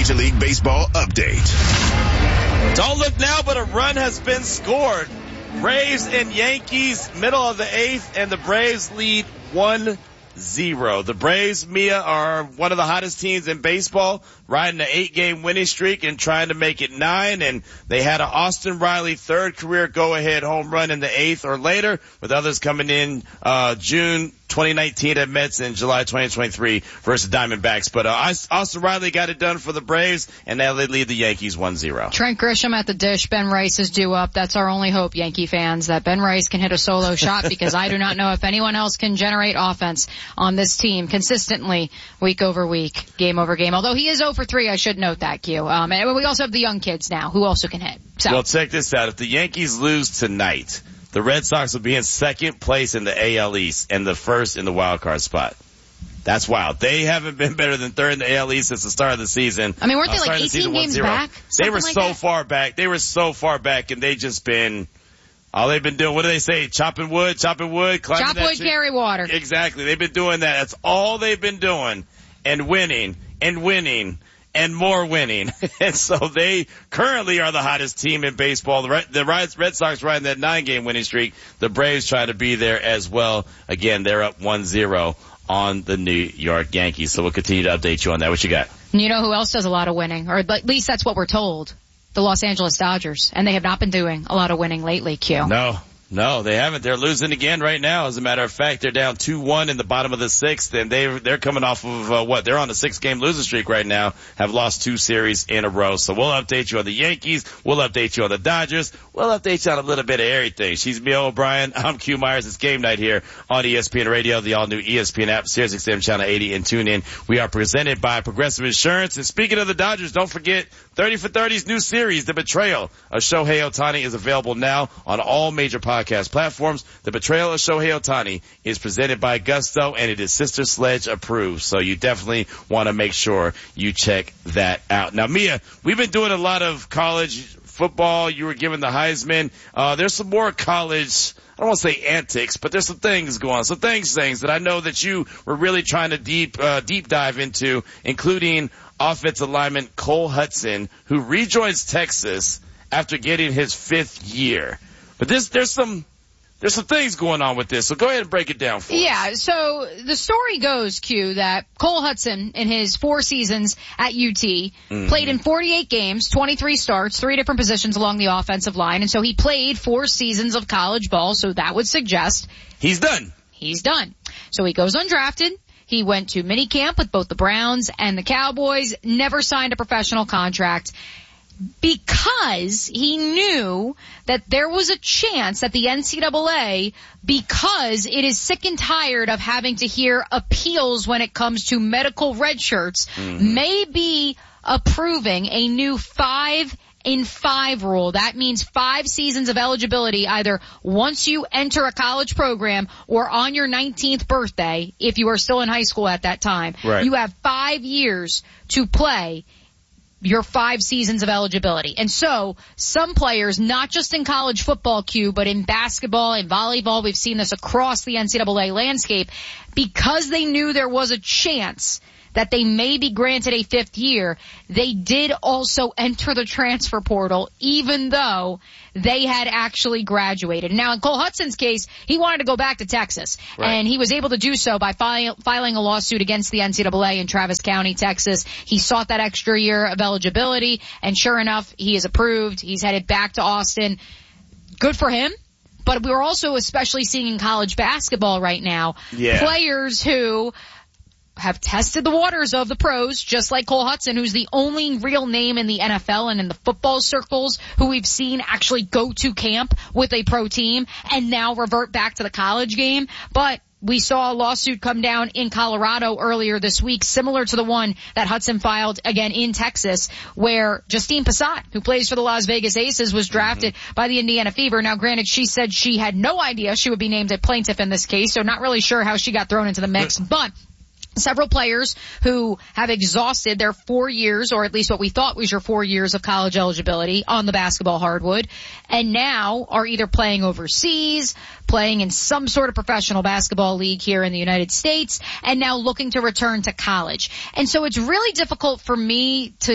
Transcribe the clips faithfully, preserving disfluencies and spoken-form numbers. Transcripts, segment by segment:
Major League Baseball update. Don't look now, but a run has been scored. Braves and Yankees, middle of the eighth, and the Braves lead one zero. The Braves, Mia, are one of the hottest teams in baseball, riding an eight-game winning streak and trying to make it nine. And they had an Austin Riley third career go-ahead home run in the eighth or later, with others coming in uh June twenty nineteen at Mets and July twenty twenty-three versus Diamondbacks. But uh, Austin Riley got it done for the Braves, and now they lead the Yankees one zero. Trent Grisham at the dish. Ben Rice is due up. That's our only hope, Yankee fans, that Ben Rice can hit a solo shot, because I do not know if anyone else can generate offense on this team consistently week over week, game over game. Although he is zero for three, I should note that, Q. Um, and we also have the young kids now who also can hit. So. Well, check this out. If the Yankees lose tonight, the Red Sox will be in second place in the A L East and the first in the wild card spot. That's wild. They haven't been better than third in the A L East since the start of the season. I mean, weren't they uh, like eighteen games back? They were like so that? far back. They were so far back, and they just been, all they've been doing, what do they say? Chopping wood, chopping wood, climbing Chop that wood, tree. carry water. Exactly. They've been doing that. That's all they've been doing, and winning, and winning. And more winning. And so they currently are the hottest team in baseball. The Red, the Red Sox riding that nine-game winning streak. The Braves trying to be there as well. Again, they're up one zero on the New York Yankees. So we'll continue to update you on that. What you got? You know who else does a lot of winning? Or at least that's what we're told. The Los Angeles Dodgers. And they have not been doing a lot of winning lately, Q. No. No, they haven't. They're losing again right now. As a matter of fact, they're down two one in the bottom of the sixth, and they they're coming off of uh, what? They're on a six-game losing streak right now. Have lost two series in a row. So we'll update you on the Yankees. We'll update you on the Dodgers. We'll update you on a little bit of everything. She's Mia O'Brien. I'm Q Myers. It's game night here on E S P N Radio, the all-new E S P N app, Sirius X M Channel eighty, and tune in. We are presented by Progressive Insurance. And speaking of the Dodgers, don't forget thirty for thirty's new series, The Betrayal of Shohei Ohtani, is available now on all major podcast platforms. The Betrayal of Shohei Ohtani is presented by Gusto, and it is Sister Sledge approved. So you definitely want to make sure you check that out. Now, Mia, we've been doing a lot of college football. You were given the Heisman. Uh, there's some more college, I don't want to say antics, but there's some things going on. Some things, things that I know that you were really trying to deep, uh, deep dive into, including offensive lineman Cole Hudson, who rejoins Texas after getting his fifth year. But this, there's some, There's some things going on with this, so go ahead and break it down for us. Yeah, so the story goes, Q, that Cole Hudson, in his four seasons at U T, mm-hmm. played in forty-eight games, twenty-three starts, three different positions along the offensive line, and so he played four seasons of college ball, so that would suggest he's done. He's done. So he goes undrafted. He went to minicamp with both the Browns and the Cowboys, never signed a professional contract, because he knew that there was a chance that the N C double A, because it is sick and tired of having to hear appeals when it comes to medical red shirts, mm-hmm. may be approving a new five in five rule. That means five seasons of eligibility, either once you enter a college program or on your nineteenth birthday, if you are still in high school at that time. Right. You have five years to play your five seasons of eligibility. And so some players, not just in college football, Q, but in basketball and volleyball, we've seen this across the N C double A landscape, because they knew there was a chance that they may be granted a fifth year, they did also enter the transfer portal, even though they had actually graduated. Now, in Cole Hudson's case, he wanted to go back to Texas, right. and he was able to do so by filing, filing a lawsuit against the N C double A in Travis County, Texas. He sought that extra year of eligibility, and sure enough, he is approved. He's headed back to Austin. Good for him. But we're also especially seeing in college basketball right now, yeah. players who have tested the waters of the pros, just like Cole Hudson, who's the only real name in the N F L and in the football circles who we've seen actually go to camp with a pro team and now revert back to the college game. But we saw a lawsuit come down in Colorado earlier this week, similar to the one that Hudson filed again in Texas, where Justine Passat, who plays for the Las Vegas Aces, was drafted mm-hmm. by the Indiana Fever. Now, granted, she said she had no idea she would be named a plaintiff in this case, so not really sure how she got thrown into the mix, but several players who have exhausted their four years, or at least what we thought was your four years of college eligibility on the basketball hardwood, and now are either playing overseas, playing in some sort of professional basketball league here in the United States, and now looking to return to college. And so it's really difficult for me to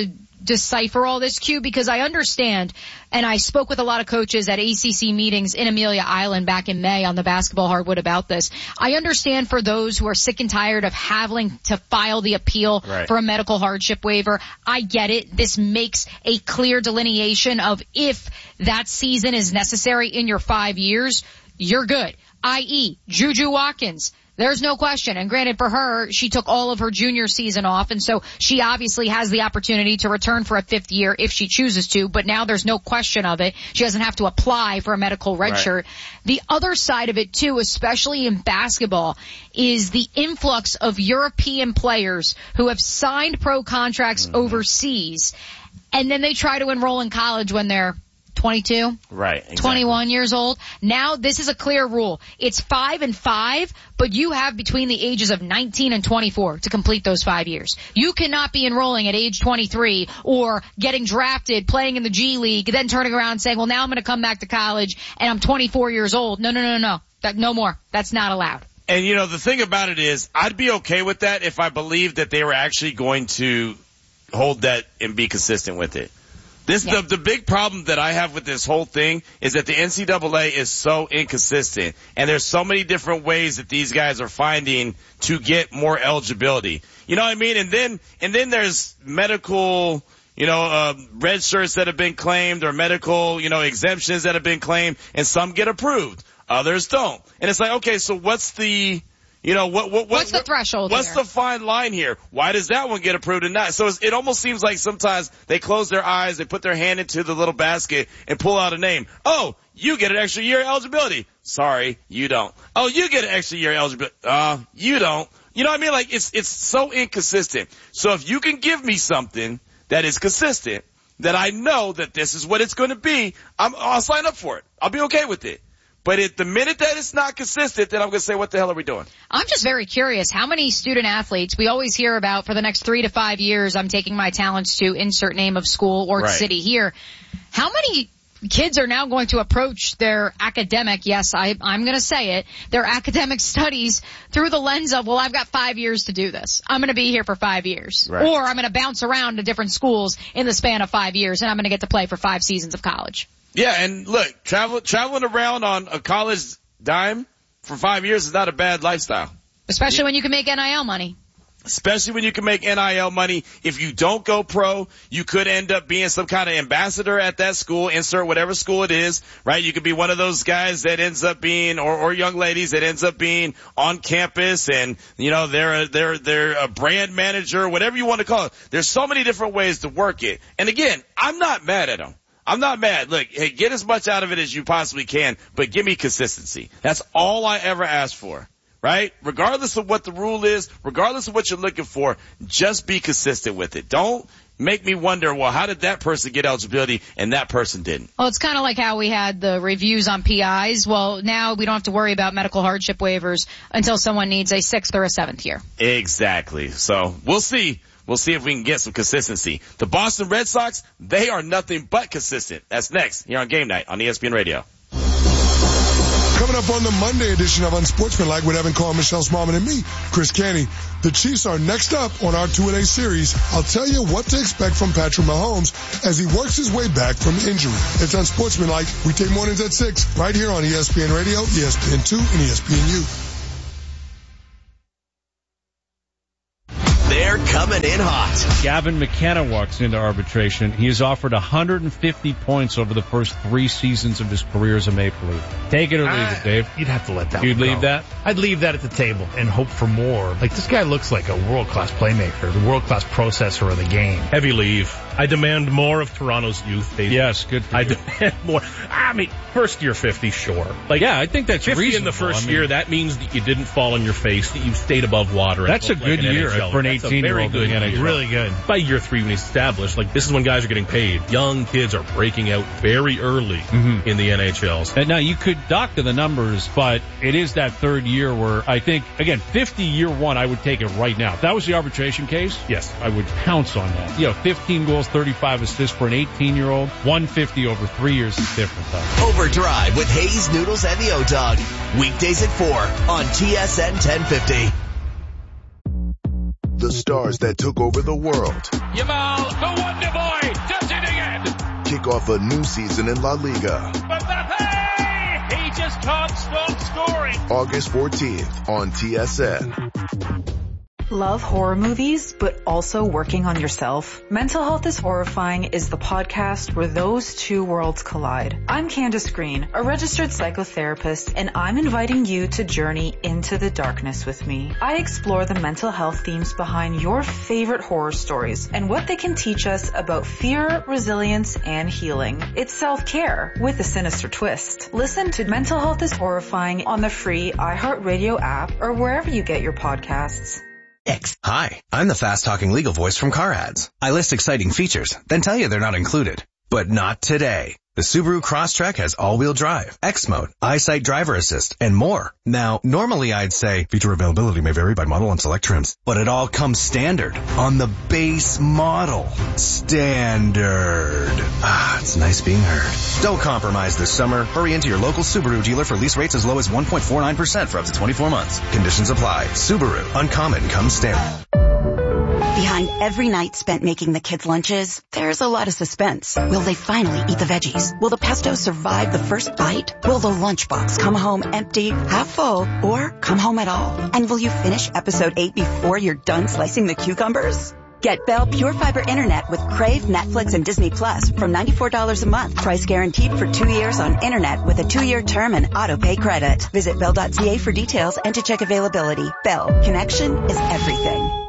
decipher all this, Q, because I understand, and I spoke with a lot of coaches at A C C meetings in Amelia Island back in May on the basketball hardwood about this. I understand for those who are sick and tired of having to file the appeal right. for a medical hardship waiver. I get it. This makes a clear delineation of if that season is necessary in your five years, you're good. that is. Juju Watkins. There's no question. And granted, for her, she took all of her junior season off, and so she obviously has the opportunity to return for a fifth year if she chooses to, but now there's no question of it. She doesn't have to apply for a medical red right. shirt. The other side of it, too, especially in basketball, is the influx of European players who have signed pro contracts mm-hmm. overseas, and then they try to enroll in college when they're twenty-two, right, exactly. twenty-one years old. Now this is a clear rule. It's five and five, but you have between the ages of nineteen and twenty-four to complete those five years. You cannot be enrolling at age twenty-three or getting drafted, playing in the G League, then turning around and saying, well, now I'm going to come back to college and I'm twenty-four years old. No, no, no, no, that, no more. That's not allowed. And you know, the thing about it is, I'd be okay with that if I believed that they were actually going to hold that and be consistent with it. This yeah. the the big problem that I have with this whole thing is that the N C double A is so inconsistent, and there's so many different ways that these guys are finding to get more eligibility. You know what I mean? And then and then there's medical, you know, uh, red shirts that have been claimed, or medical, you know, exemptions that have been claimed, and some get approved, others don't. And it's like, okay, so what's the You know, what, what, what, what's the threshold What's here? the fine line here? Why does that one get approved and not? So it's, it almost seems like sometimes they close their eyes, they put their hand into the little basket and pull out a name. Oh, you get an extra year eligibility. Sorry, you don't. Oh, you get an extra year eligibility. Uh, you don't. You know what I mean? Like, it's, it's so inconsistent. So if you can give me something that is consistent, that I know that this is what it's going to be, I'm, I'll sign up for it. I'll be okay with it. But at the minute that it's not consistent, then I'm going to say, what the hell are we doing? I'm just very curious. How many student athletes we always hear about for the next three to five years, I'm taking my talents to insert name of school or right. city here. How many kids are now going to approach their academic, yes, I, I'm going to say it, their academic studies through the lens of, well, I've got five years to do this. I'm going to be here for five years. Right. Or I'm going to bounce around to different schools in the span of five years, and I'm going to get to play for five seasons of college. Yeah, and look, travel, traveling around on a college dime for five years is not a bad lifestyle. Especially yeah. when you can make N I L money. Especially when you can make N I L money. If you don't go pro, you could end up being some kind of ambassador at that school, insert whatever school it is, right? You could be one of those guys that ends up being, or, or young ladies that ends up being on campus, and, you know, they're a, they're, they're a brand manager, whatever you want to call it. There's so many different ways to work it. And again, I'm not mad at them. I'm not mad. Look, hey, get as much out of it as you possibly can, but give me consistency. That's all I ever ask for, right? Regardless of what the rule is, regardless of what you're looking for, just be consistent with it. Don't make me wonder, well, how did that person get eligibility and that person didn't? Well, it's kind of like how we had the reviews on P Is. Well, now we don't have to worry about medical hardship waivers until someone needs a sixth or a seventh year. Exactly. So we'll see. We'll see if we can get some consistency. The Boston Red Sox, they are nothing but consistent. That's next here on Game Night on E S P N Radio. Coming up on the Monday edition of Unsportsmanlike with Evan Carr, Michelle Smallman, and me, Chris Canty. The Chiefs are next up on our two A series. I'll tell you what to expect from Patrick Mahomes as he works his way back from injury. It's Unsportsmanlike. We take mornings at six right here on E S P N Radio, E S P N two, and E S P N U. They're coming in hot. Gavin McKenna walks into arbitration. He has offered one hundred fifty points over the first three seasons of his career as a Maple Leaf. Take it or leave uh, it, Dave. You'd have to let that You'd one leave go. that? I'd leave that at the table and hope for more. Like, this guy looks like a world-class playmaker, the world-class processor of the game. Heavy leave. I demand more of Toronto's youth. Dave. Yes, good for I you. demand more. I mean, first year fifty, sure. Like, yeah, I think that's fifty reasonable. in the first I mean, year, that means that you didn't fall on your face, that you stayed above water. That's a good like year N H L. for an That's eighteen-year-old. Very good. In the N H L. Really good. By year three, when he's established, like, this is when guys are getting paid. Young kids are breaking out very early mm-hmm. in the N H Ls. And now, you could doctor the numbers, but it is that third year where I think, again, fifty year one, I would take it right now. If that was the arbitration case, yes, I would pounce on that. You know, fifteen goals, thirty-five assists for an eighteen-year-old, one hundred fifty over three years is different, though. Overdrive with Hayes, Noodles, and the O-Dog. Weekdays at four on T S N ten fifty. The stars that took over the world. Yamal, the Wonder Boy. kick off a new season in La Liga. Mbappe! He just can't stop scoring. August fourteenth on T S N. Love horror movies, but also working on yourself? Mental Health is Horrifying is the podcast where those two worlds collide. I'm Candace Green, a registered psychotherapist, and I'm inviting you to journey into the darkness with me. I explore the mental health themes behind your favorite horror stories and what they can teach us about fear, resilience, and healing. It's self-care with a sinister twist. Listen to Mental Health is Horrifying on the free iHeartRadio app or wherever you get your podcasts. X. Hi, I'm the fast-talking legal voice from Car Ads. I list exciting features, then tell you they're not included. But not today. The Subaru Crosstrek has all-wheel drive, X Mode, EyeSight driver assist, and more. Now, normally I'd say feature availability may vary by model and select trims, but it all comes standard on the base model. Standard. Ah, it's nice being heard. Don't compromise this summer. Hurry into your local Subaru dealer for lease rates as low as one point four nine percent for up to twenty-four months. Conditions apply. Subaru. Uncommon comes standard. Behind every night spent making the kids' lunches, there's a lot of suspense. Will they finally eat the veggies? Will the pesto survive the first bite? Will the lunchbox come home empty, half full, or come home at all? And will you finish episode eight before you're done slicing the cucumbers? Get Bell Pure Fiber Internet with Crave, Netflix, and Disney Plus from ninety-four dollars a month. Price guaranteed for two years on internet with a two-year term and auto-pay credit. Visit bell dot c a for details and to check availability. Bell. Connection is everything.